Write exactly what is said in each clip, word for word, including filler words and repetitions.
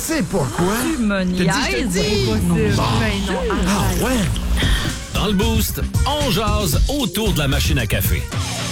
sais pourquoi. Tu me niaises. Impossible. Mais non, Ah ouais? Dans le Boost, on jase autour de la machine à café.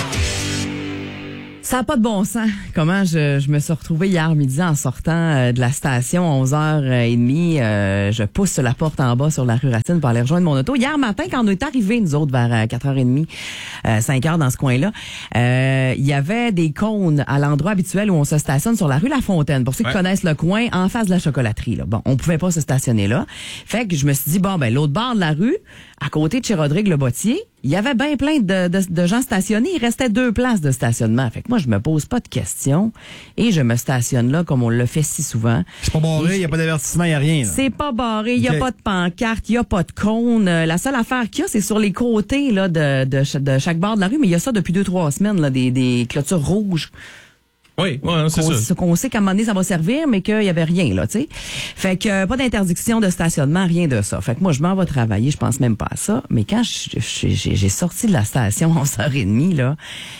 Ça n'a pas de bon sens. Comment je, je me suis retrouvée hier midi en sortant euh, de la station à onze heures trente. Euh, je pousse la porte en bas sur la rue Racine pour aller rejoindre mon auto. Hier matin, quand on est arrivés, nous autres, vers euh, quatre heures trente, euh, cinq heures dans ce coin-là, euh, il y avait des cônes à l'endroit habituel où on se stationne sur la rue La Fontaine. Pour ceux qui ouais. connaissent le coin, en face de la chocolaterie. Là. Bon, on pouvait pas se stationner là. Fait que je me suis dit, bon, ben l'autre bord de la rue, à côté de chez Rodrigue Le Bottier, il y avait bien plein de, de, de gens stationnés. Il restait deux places de stationnement. Fait que moi, je me pose pas de questions et je me stationne là comme on le fait si souvent. C'est pas barré, il n'y a pas d'avertissement, il n'y a rien. Là. C'est pas barré, il y a Okay. pas de pancarte, il y a pas de cône. Euh, La seule affaire qu'il y a, c'est sur les côtés là de, de, ch- de chaque bord de la rue, mais il y a ça depuis deux, trois semaines, là, des, des clôtures rouges. Oui, ouais, c'est Qu'on, ça. qu'on sait qu'à un moment donné, ça va servir, mais qu'il y avait rien, là, tu sais. Fait que euh, pas d'interdiction de stationnement, rien de ça. Fait que moi, je m'en vais travailler, je pense même pas à ça. Mais quand je- je- j'ai, j'ai sorti de la station à onze heures trente, là,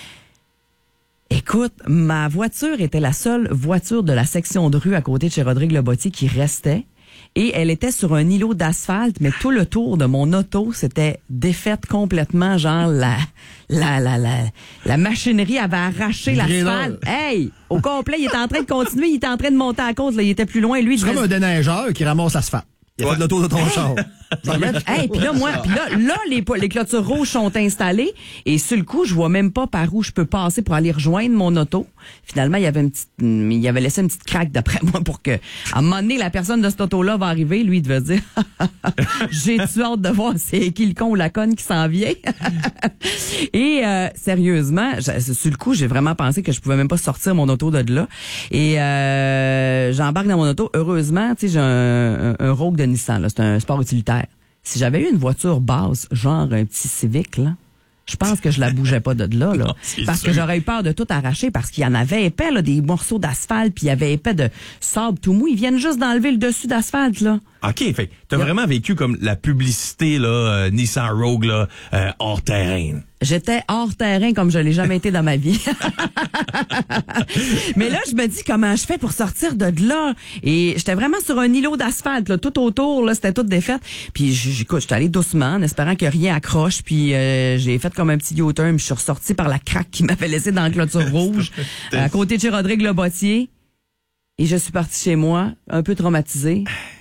écoute, ma voiture était la seule voiture de la section de rue à côté de chez Rodrigue Le Bottier qui restait. Et elle était sur un îlot d'asphalte, mais tout le tour de mon auto, c'était défaite complètement, genre la la la la, la machinerie avait arraché Le l'asphalte. Hey, au complet, il était en train de continuer, il était en train de monter à côte, là, il était plus loin, lui. il C'est comme devait- un déneigeur qui ramasse l'asphalte. Il a Ouais. fait le tour de ton char. Puis là, hey, puis là, moi, puis là, là, les, po- les clôtures rouges sont installées et sur le coup, je vois même pas par où je peux passer pour aller rejoindre mon auto. Finalement, il y avait une petite, hum, il y avait laissé une petite craque d'après moi pour que, à un moment donné, la personne de cet auto-là va arriver, lui, il devait dire, j'ai-tu hâte de voir c'est qui le con ou la conne qui s'en vient. Et euh, sérieusement, je- sur le coup, j'ai vraiment pensé que je pouvais même pas sortir mon auto de là. Et euh, j'embarque dans mon auto. Heureusement, tu sais, j'ai un, un, un Rogue de Nissan, là, c'est un sport utilitaire. Si j'avais eu une voiture basse, genre un petit Civic, là, je pense que je la bougeais pas de là, là. Non, c'est parce sûr. que j'aurais eu peur de tout arracher parce qu'il y en avait épais, là, des morceaux d'asphalte, puis il y avait épais de sable tout mou. Ils viennent juste d'enlever le dessus d'asphalte, là. OK, fait t'as vraiment vécu comme la publicité, là, euh, Nissan Rogue, là, euh, hors terrain. J'étais hors terrain comme je l'ai jamais été dans ma vie. Mais là, je me dis comment je fais pour sortir de là. Et j'étais vraiment sur un îlot d'asphalte, là, tout autour, là, c'était tout défait. Puis j'écoute, j'étais allée doucement, en espérant que rien accroche. Puis euh, j'ai fait comme un petit U-turn, puis je suis ressortie par la craque qui m'avait laissé dans la clôture rouge, à côté de chez Rodrigue Le Bottier. Et je suis partie chez moi, un peu traumatisée.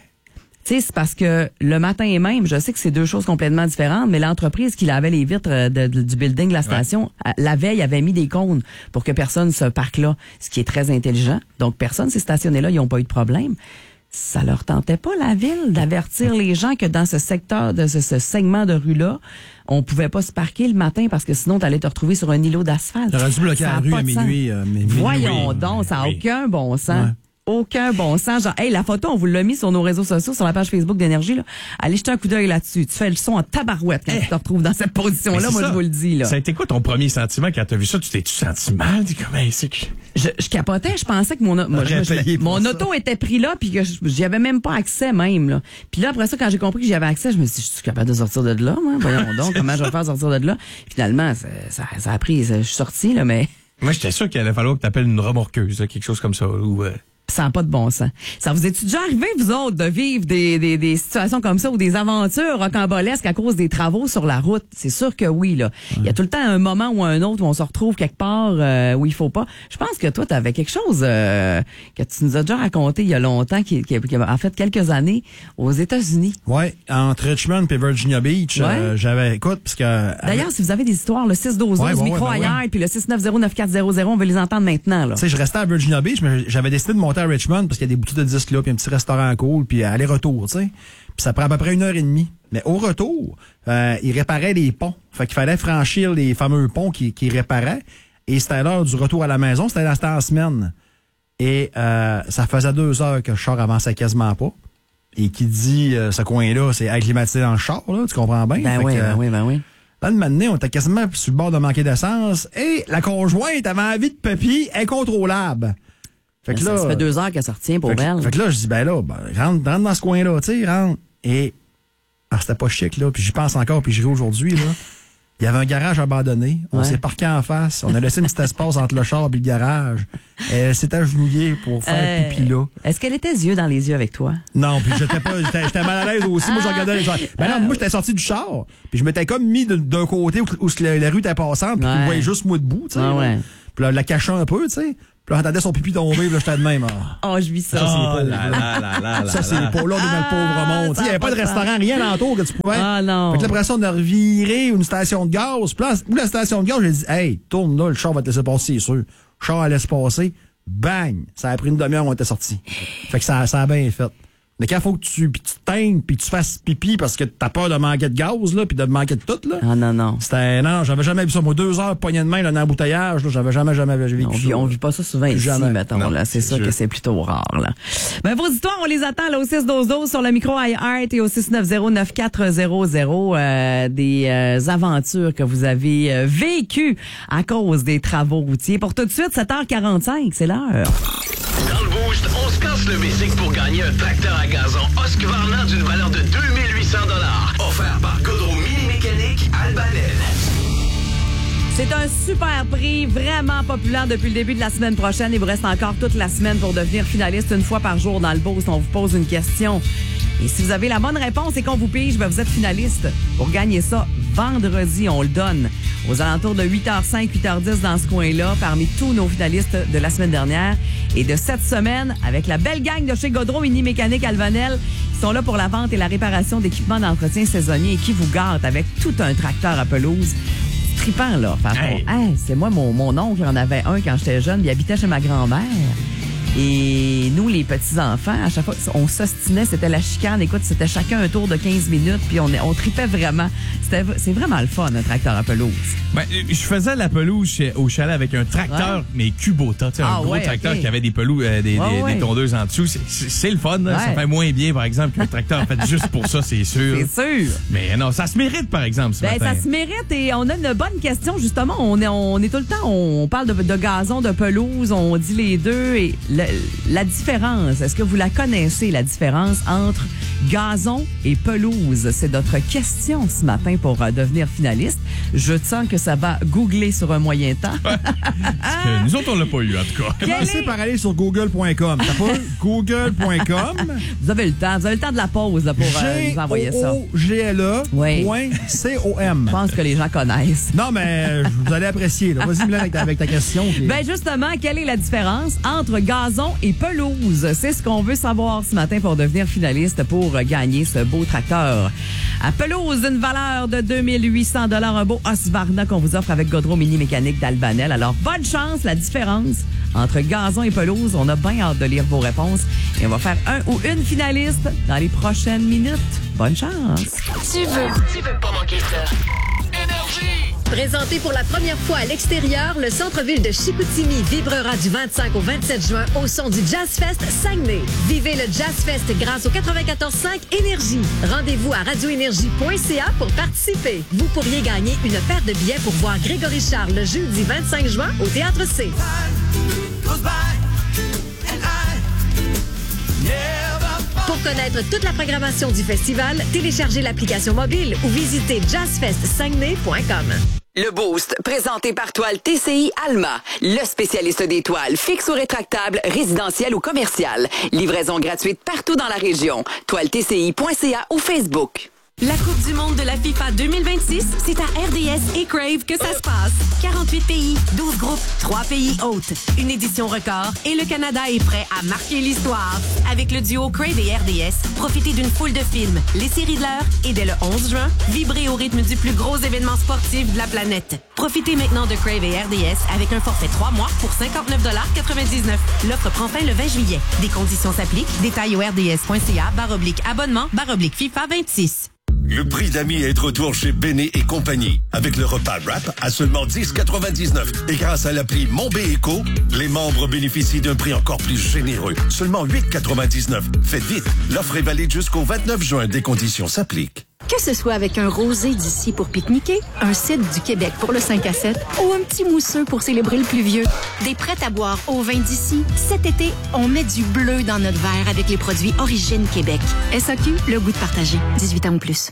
Tu sais, c'est parce que le matin et même, je sais que c'est deux choses complètement différentes, mais l'entreprise qui lavait les vitres euh, de- de- du building de la station, à- la veille, avait mis des cônes pour que personne se parque là, ce qui est très intelligent. Donc, personne s'est stationné là, ils n'ont pas eu de problème. Ça leur tentait pas, la ville, d'avertir les gens que dans ce secteur, de ce, ce segment de rue-là, on pouvait pas se parquer le matin parce que sinon, t'allais te retrouver sur un îlot d'asphalte. T'aurais dû bloquer Ça la a rue pas à de sens. minuit. euh, mais- minuit. Voyons oui. donc, ça n'a Oui. aucun bon sens. Ouais. Aucun bon sens. Genre, hey, la photo, on vous l'a mis sur nos réseaux sociaux, sur la page Facebook d'Énergie, là. Allez jeter un coup d'œil là-dessus. Tu fais le son en tabarouette quand tu te retrouves dans cette Mais position-là, c'est moi, ça. je vous le dis, là. Ça a été quoi ton premier sentiment quand t'as vu ça? Tu t'es-tu senti mal? Dis comment c'est que... Je, je capotais, je pensais que mon, o- moi, je- je- payé pour mon ça. auto était pris là, puis que je- j'y avais même pas accès, même, là. Puis là, après ça, quand j'ai compris que j'y avais accès, je me suis dit, je suis capable de sortir de là, moi. Voyons donc, comment je vais faire sortir de là. Finalement, ça, ça, ça a pris, je suis sortie, là, mais Moi, j'étais sûr qu'il allait falloir que t'appelles une remorqueuse, là, quelque chose comme ça. Ou, euh, ça n'a pas de bon sens. Ça vous est-tu déjà arrivé, vous autres, de vivre des, des, des situations comme ça ou des aventures rocambolesques à cause des travaux sur la route? C'est sûr que oui, là. Il y a tout le temps un moment ou un autre où on se retrouve quelque part euh, où il faut pas. Je pense que toi, tu avais quelque chose euh, que tu nous as déjà raconté il y a longtemps, qui, qui, qui a en fait quelques années, aux États-Unis. Ouais, entre Richmond et Virginia Beach, Ouais. euh, j'avais, écoute, parce que... D'ailleurs, si vous avez des histoires, le six douze Ouais, onze, ouais, micro ouais, ben ailleurs, ouais. puis le six neuf zéro neuf quatre zéro zéro, on veut les entendre maintenant, là. Tu sais, je restais à Virginia Beach, mais j'avais décidé de monter à Richmond parce qu'il y a des boutiques de disques là, puis un petit restaurant cool, puis aller-retour, tu sais. Puis ça prend à peu près une heure et demie. Mais au retour, euh, ils réparaient les ponts. Fait qu'il fallait franchir les fameux ponts qu'ils qui réparaient. Et c'était l'heure du retour à la maison. C'était c'était en semaine. Et euh, ça faisait deux heures que le char avançait quasiment pas. Et qui dit euh, ce coin-là, c'est acclimatisé dans le char, là, tu comprends bien? Ben Fait oui, que, ben oui, ben oui. Là, le matin, on était quasiment sur le bord de manquer d'essence. Et la conjointe avait envie de papier incontrôlable. Fait que ça, là, ça fait deux heures qu'elle sortit pour fait que, elle. fait que là, je dis, ben là, ben, rentre, rentre dans ce coin-là, tu sais, rentre. Et, ah, c'était pas chic, là, puis j'y pense encore, puis j'y vais aujourd'hui, là. Il y avait un garage abandonné. On Ouais. s'est parqué en face. On a laissé un petit espace entre le char et le garage. Elle s'est agenouillée pour faire Euh, pipi là. Est-ce qu'elle était yeux dans les yeux avec toi? Non, puis j'étais pas, j'étais, j'étais mal à l'aise aussi. Moi, je regardais les gens. Ben non, moi, j'étais sorti du char. Puis je m'étais comme mis de- d'un côté où, où la, la rue était passante. Puis Ouais. je voyais juste moi debout, tu sais. Ah là. ouais. Puis là, la cachant un peu, tu sais. Puis là, j'entendais son pipi tomber. Puis là, j'étais de même. Ah. Oh, je vis ça. Ça, c'est Oh pauvre, là là là là là Ça, c'est là. les pauvres. Là, on est dans le pauvre monde. Tu sais, il n'y avait pas de restaurant, rien alentour que tu pouvais. Ah non. Fait que là, après ça, on a reviré une station de gaz. Puis là, où la station de gaz, j'ai dit, hey, tourne là, le char va te laisser passer, c'est sûr. Le char allait se passer. Bang! Ça a pris une demi-heure, on était sortis. Fait que ça, ça a bien fait. Mais quand il faut que tu, pis tu teignes puis tu fasses pipi parce que t'as peur de manquer de gaz, là, puis de manquer de tout, là. Ah non, non. C'était, non, j'avais jamais vu ça. Moi, deux heures poignée de main, là, dans l'embouteillage, là, j'avais jamais, jamais vécu On ça. vit, on vit pas ça souvent ici, Jamais. mettons, Non, là. C'est c'est sûr sûr. que c'est plutôt rare, là. Ben, vos histoires, on les attend, là, au six douze douze sur le micro iHeart et au six neuf zéro neuf quatre zéro zéro, euh, des euh, aventures que vous avez euh, vécues à cause des travaux routiers. Pour tout de suite, sept heures quarante-cinq, c'est l'heure. Dans le Boost, on se casse le basic pour gagner un tracteur à gazon Husqvarna d'une valeur de deux mille huit cents dollars. Offert par Godreau Mini Mécanique Albanel. C'est un super prix, vraiment populaire depuis le début de la semaine prochaine. Il vous reste encore toute la semaine pour devenir finaliste une fois par jour dans le Boost. On vous pose une question. Et si vous avez la bonne réponse et qu'on vous pige, ben vous êtes finaliste. Pour gagner ça, vendredi, on le donne. Aux alentours de huit heures cinq, huit heures dix dans ce coin-là, parmi tous nos finalistes de la semaine dernière. Et de cette semaine, avec la belle gang de chez Godreau Mini Mécanique Alvanel, qui sont là pour la vente et la réparation d'équipements d'entretien saisonnier et qui vous gâtent avec tout un tracteur à pelouse. Trippant, là. Par Hey. contre, hey, c'est moi, mon, mon oncle en avait un quand j'étais jeune, il habitait chez ma grand-mère. Et nous, les petits-enfants, à chaque fois, on s'ostinait, c'était la chicane. Écoute, c'était chacun un tour de quinze minutes, puis on, on tripait vraiment. C'était, c'est vraiment le fun, un tracteur à pelouse. Ben, je faisais la pelouse chez- au chalet avec un tracteur, Ouais. mais Kubota, tu sais, Ah un gros ouais, tracteur ok. qui avait des pelouses, euh, des, Ouais, des, ouais. des tondeuses en dessous. C'est, c'est, c'est le fun, là. Ouais. Ça fait moins bien, par exemple, qu'un tracteur fait juste pour ça, c'est sûr. C'est sûr. Mais non, ça se mérite, par exemple, ce Ben, matin. ça se mérite et on a une bonne question, justement. On est, on est tout le temps, on parle de, de gazon, de pelouse, on dit les deux. Et le- la différence, est-ce que vous la connaissez, la différence entre gazon et pelouse? C'est notre question ce matin pour euh, devenir finaliste. Je sens que ça va googler sur un moyen temps. Parce que nous autres, on l'a pas eu, en tout cas. Quel Commencez est- par aller sur google point com. T'as pas google point com. Vous avez le temps, vous avez le temps de la pause là, pour euh, nous envoyer ça. G O G L E Oui. point C O M. Je pense que les gens connaissent. Non, mais euh, vous allez apprécier. Là. Vas-y, Mylène, avec ta, avec ta question. puis- Ben justement, quelle est la différence entre gazon et pelouse? C'est ce qu'on veut savoir ce matin pour devenir finaliste pour gagner ce beau tracteur. À pelouse, une valeur de deux mille huit cents dollars, un beau Husqvarna qu'on vous offre avec Godreau Mini Mécanique d'Albanel. Alors, bonne chance, la différence entre gazon et pelouse. On a bien hâte de lire vos réponses et on va faire un ou une finaliste dans les prochaines minutes. Bonne chance! Tu veux, tu veux pas manquer ça. Énergie! Présenté pour la première fois à l'extérieur, le centre-ville de Chicoutimi vibrera du vingt-cinq au vingt-sept juin au son du Jazz Fest Saguenay. Vivez le Jazz Fest grâce au quatre-vingt-quatorze cinq Énergie. Rendez-vous à radio énergie point c a pour participer. Vous pourriez gagner une paire de billets pour voir Grégory Charles le jeudi vingt-cinq juin au Théâtre C. Pour connaître toute la programmation du festival, téléchargez l'application mobile ou visitez jazz fest saguenay point com. Le Boost, présenté par Toile T C I Alma, le spécialiste des toiles fixes ou rétractables, résidentielles ou commerciales. Livraison gratuite partout dans la région. toile t c i point c a ou Facebook. La Coupe du monde de la FIFA deux mille vingt-six, c'est à R D S et Crave que ça se passe. quarante-huit pays, douze groupes, trois pays hôtes. Une édition record et le Canada est prêt à marquer l'histoire. Avec le duo Crave et R D S, profitez d'une foule de films, les séries de l'heure et dès le onze juin, vibrez au rythme du plus gros événement sportif de la planète. Profitez maintenant de Crave et R D S avec un forfait trois mois pour cinquante-neuf quatre-vingt-dix-neuf. L'offre prend fin le vingt juillet. Des conditions s'appliquent. Détails au r d s point c a barre oblique abonnement barre oblique FIFA vingt-six. Le prix d'amis est de retour chez Béné et compagnie. Avec le repas wrap à seulement dix quatre-vingt-dix-neuf. Et grâce à l'appli Mon B Éco, les membres bénéficient d'un prix encore plus généreux. Seulement huit quatre-vingt-dix-neuf. Faites vite, l'offre est valide jusqu'au vingt-neuf juin. Des conditions s'appliquent. Que ce soit avec un rosé d'ici pour pique-niquer, un cidre du Québec pour le cinq à sept ou un petit mousseux pour célébrer le plus vieux, des prêts à boire au vin d'ici, cet été, on met du bleu dans notre verre avec les produits Origine Québec. S A Q, le goût de partager. dix-huit ans ou plus.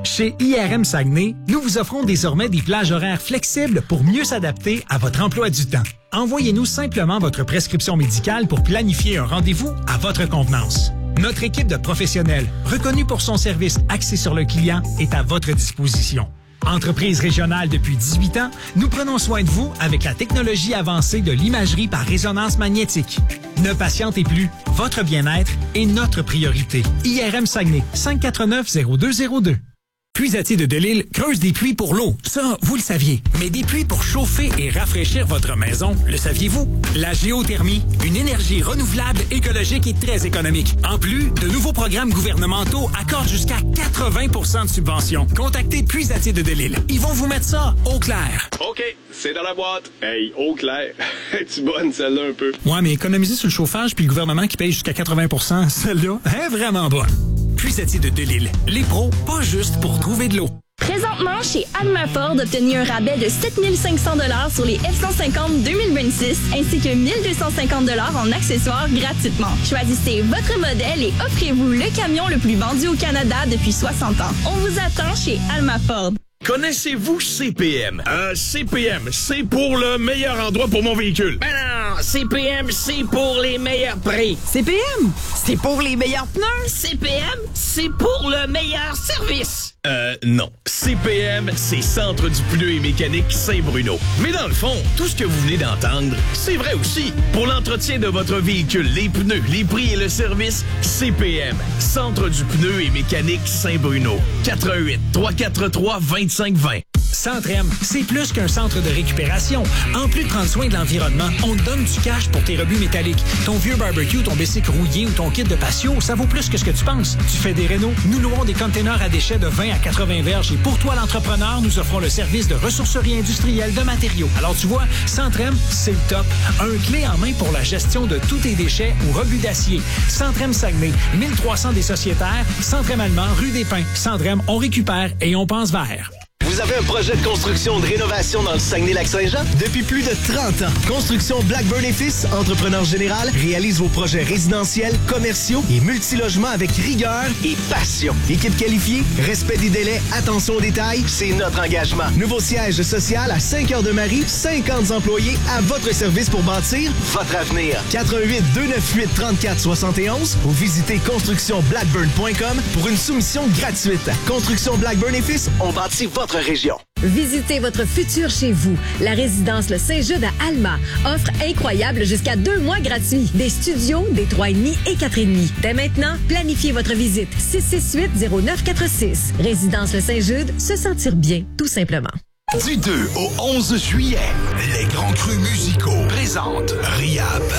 Chez I R M Saguenay, nous vous offrons désormais des plages horaires flexibles pour mieux s'adapter à votre emploi du temps. Envoyez-nous simplement votre prescription médicale pour planifier un rendez-vous à votre convenance. Notre équipe de professionnels, reconnue pour son service axé sur le client, est à votre disposition. Entreprise régionale depuis dix-huit ans, nous prenons soin de vous avec la technologie avancée de l'imagerie par résonance magnétique. Ne patientez plus, votre bien-être est notre priorité. I R M Saguenay, cinq cent quatre-vingt-neuf zéro deux zéro deux. Puisatier de Delisle creuse des puits pour l'eau. Ça, vous le saviez. Mais des puits pour chauffer et rafraîchir votre maison, le saviez-vous? La géothermie, une énergie renouvelable, écologique et très économique. En plus, de nouveaux programmes gouvernementaux accordent jusqu'à quatre-vingts pour cent de subventions. Contactez Puisatier de Delisle. Ils vont vous mettre ça au clair. OK, c'est dans la boîte. Hey, au clair. Es-tu bonne, celle-là, un peu? Ouais, mais économiser sur le chauffage puis le gouvernement qui paye jusqu'à quatre-vingts pour cent, celle-là, est vraiment bonne. Puisatier de Delisle. Les pros, pas juste pour trouver de l'eau. Présentement, chez Alma Ford, obtenez un rabais de sept mille cinq cents dollars sur les F cent cinquante deux mille vingt-six ainsi que mille deux cent cinquante dollars en accessoires gratuitement. Choisissez votre modèle et offrez-vous le camion le plus vendu au Canada depuis soixante ans. On vous attend chez Alma Ford. Connaissez-vous C P M? Euh, C P M, c'est pour le meilleur endroit pour mon véhicule. Ben non, C P M, c'est pour les meilleurs prix. C P M, c'est pour les meilleurs pneus. C P M, c'est pour le meilleur service. Euh, non. C P M, c'est Centre du pneu et mécanique Saint-Bruno. Mais dans le fond, tout ce que vous venez d'entendre, c'est vrai aussi. Pour l'entretien de votre véhicule, les pneus, les prix et le service, C P M, Centre du pneu et mécanique Saint-Bruno. quatre un huit, trois quatre trois, deux cinq deux zéro. Centrem, c'est plus qu'un centre de récupération. En plus de prendre soin de l'environnement, on te donne du cash pour tes rebuts métalliques. Ton vieux barbecue, ton bicycle rouillé ou ton kit de patio, ça vaut plus que ce que tu penses. Tu fais des rénaux, nous louons des containers à déchets de vingt à quatre-vingts verges et pour toi, l'entrepreneur, nous offrons le service de ressourcerie industrielle de matériaux. Alors tu vois, Centrem, c'est le top. Un clé en main pour la gestion de tous tes déchets ou rebuts d'acier. Centrem Saguenay, mille trois cents des sociétaires, Centrem Allemand, rue des Pins. Centrem, on récupère et on pense vert. Vous avez un projet de construction ou de rénovation dans le Saguenay-Lac-Saint-Jean? Depuis plus de trente ans, Construction Blackburn et Fils, entrepreneur général, réalise vos projets résidentiels, commerciaux et multilogements avec rigueur et passion. Équipe qualifiée, respect des délais, attention aux détails, c'est notre engagement. Nouveau siège social à Saint-Cœur-de-Marie, cinquante employés à votre service pour bâtir votre avenir. quatre un huit, deux neuf huit, trois quatre sept un ou visitez construction blackburn point com pour une soumission gratuite. Construction Blackburn et Fils, on bâtit votre région. Visitez votre futur chez vous. La résidence Le Saint-Jude à Alma offre incroyable jusqu'à deux mois gratuits. Des studios, des trois virgule cinq et quatre virgule cinq. Dès maintenant, planifiez votre visite. six six huit, zéro neuf quatre six. Résidence Le Saint-Jude, se sentir bien, tout simplement. Du deux au onze juillet, les grands crus musicaux présentent Riab.